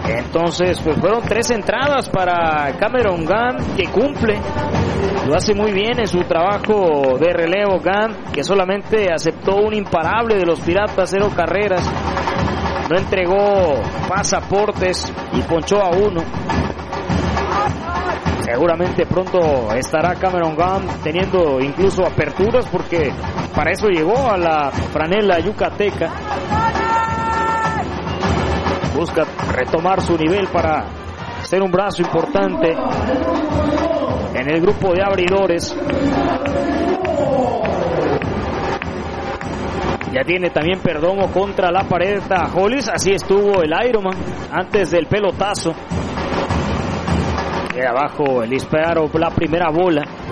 Entonces, pues fueron 3 entradas para Cameron Gunn, que cumple. Lo hace muy bien en su trabajo de relevo. Gunn, que solamente aceptó un imparable de los Piratas, 0 carreras. No entregó pasaportes y ponchó a 1. Seguramente pronto estará Cameron Gunn teniendo incluso aperturas, porque para eso llegó a la franela yucateca. Busca retomar su nivel para ser un brazo importante en el grupo de abridores. Ya tiene también Perdomo contra la pared a Hollis. Así estuvo el Ironman antes del pelotazo. Queda abajo el disparo, la primera bola.